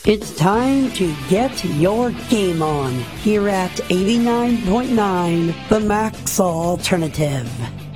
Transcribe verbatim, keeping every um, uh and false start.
It's time to get your game on here at eighty-nine point nine The Max Alternative.